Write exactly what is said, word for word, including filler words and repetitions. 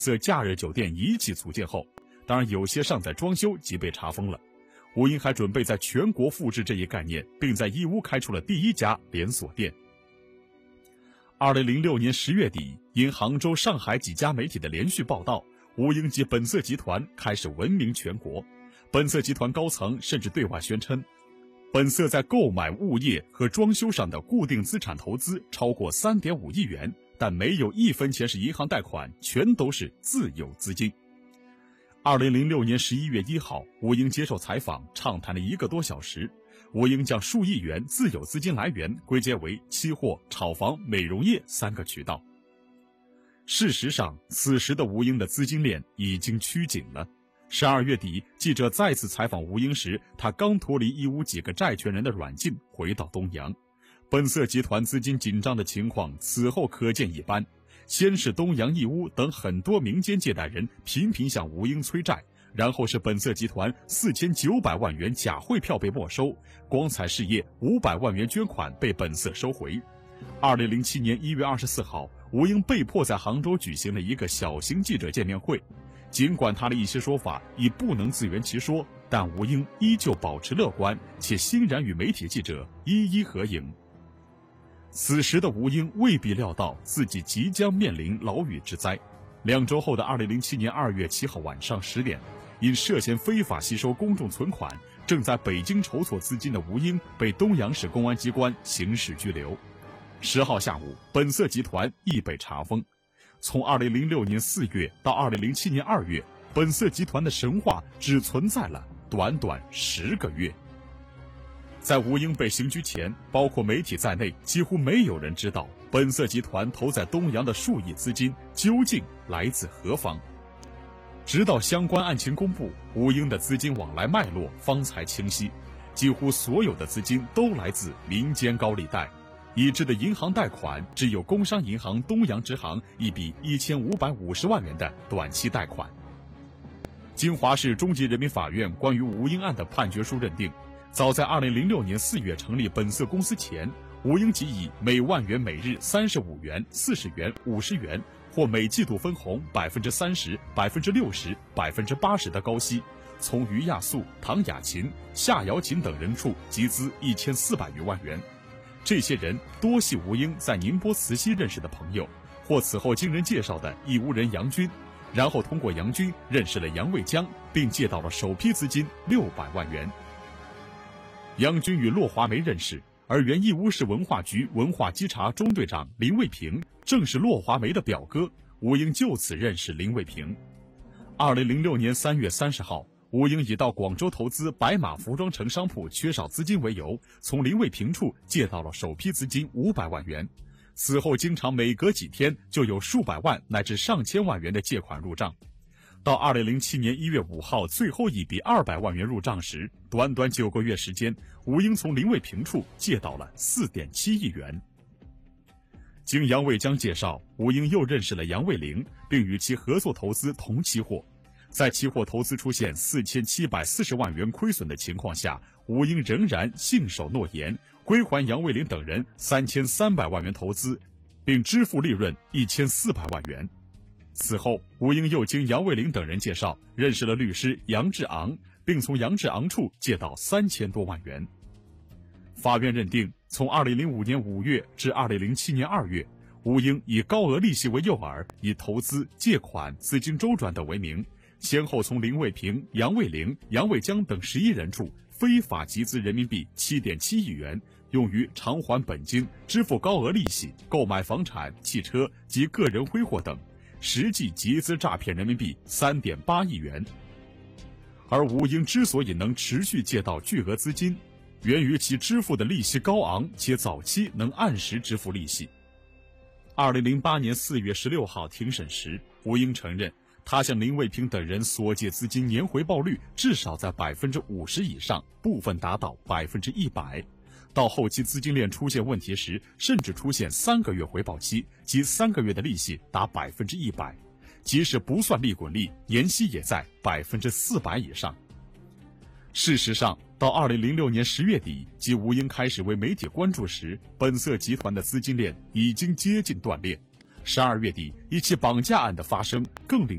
色假日酒店一起组建后，当然有些尚在装修即被查封了。吴英还准备在全国复制这一概念，并在义乌开出了第一家连锁店。二零零六年十月底，因杭州、上海几家媒体的连续报道，吴英及本色集团开始闻名全国。本色集团高层甚至对外宣称，本色在购买物业和装修上的固定资产投资超过 三点五亿元，但没有一分钱是银行贷款，全都是自有资金。二零零六年十一月一号，吴英接受采访，畅谈了一个多小时。吴英将数亿元自有资金来源归结为期货、炒房、美容业三个渠道。事实上，此时的吴英的资金链已经趋紧了。十二月底，记者再次采访吴英时，他刚脱离义乌几个债权人的软禁，回到东阳。本色集团资金紧张的情况此后可见一斑。先是东阳、义乌等很多民间借贷人频频向吴英催债，然后是本色集团四千九百万元假汇票被没收，光彩事业五百万元捐款被本色收回。二零零七年一月二十四号，吴英被迫在杭州举行了一个小型记者见面会。尽管他的一些说法已不能自圆其说，但吴英依旧保持乐观，且欣然与媒体记者一一合影。此时的吴英未必料到自己即将面临牢狱之灾。两周后的二零零七年二月七号晚上十点，因涉嫌非法吸收公众存款，正在北京筹措资金的吴英被东阳市公安机关刑事拘留。十号下午，本色集团亦被查封。从二零零六年四月到二零零七年二月，本色集团的神话只存在了短短十个月。在吴英被刑拘前，包括媒体在内，几乎没有人知道本色集团投在东阳的数亿资金究竟来自何方。直到相关案情公布，吴英的资金往来脉络方才清晰，几乎所有的资金都来自民间高利贷。已知的银行贷款只有工商银行东阳支行一笔一千五百五十万元的短期贷款。金华市中级人民法院关于吴英案的判决书认定，早在二零零六年四月成立本色公司前，吴英即以每万元每日三十五元、四十元、五十元，或每季度分红百分之三十、百分之六十、百分之八十的高息，从于亚素、唐雅琴、夏瑶琴等人处集资一千四百余万元。这些人多系吴英在宁波慈溪认识的朋友，或此后经人介绍的义乌人杨军，然后通过杨军认识了杨卫江，并借到了首批资金六百万元。杨军与骆华梅认识，而原义乌市文化局文化稽查中队长林卫平正是骆华梅的表哥，吴英就此认识林卫平。二零零六年三月三十号，吴英以到广州投资白马服装城商铺缺少资金为由，从林卫平处借到了首批资金五百万元。此后经常每隔几天就有数百万乃至上千万元的借款入账。到二零零七年一月五号最后一笔二百万元入账时，短短九个月时间，吴英从林卫平处借到了 四点七亿元。经杨卫江介绍，吴英又认识了杨卫陵，并与其合作投资同期货。在期货投资出现四千七百四十万元亏损的情况下，吴英仍然信守诺言，归还杨卫陵等人三千三百万元投资，并支付利润一千四百万元。此后，吴英又经杨卫陵等人介绍，认识了律师杨志昂，并从杨志昂处借到三千多万元。法院认定，从二零零五年五月至二零零七年二月，吴英以高额利息为诱饵，以投资、借款、资金周转等为名，先后从林卫平、杨卫陵、杨卫江等十一人处非法集资人民币 七点七亿元，用于偿还本金、支付高额利息、购买房产、汽车及个人挥霍等，实际集资诈骗人民币 三点八亿元。而吴英之所以能持续借到巨额资金，源于其支付的利息高昂，且早期能按时支付利息。二零零八年四月十六号庭审时，吴英承认他向林卫平等人所借资金年回报率至少在百分之五十以上，部分达到百分之一百。到后期资金链出现问题时，甚至出现三个月回报期，即三个月的利息达百分之一百，即使不算利滚利，年息也在百分之四百以上。事实上，到二零零六年十月底，即吴英开始为媒体关注时，本色集团的资金链已经接近断裂。十二月底，一起绑架案的发生更令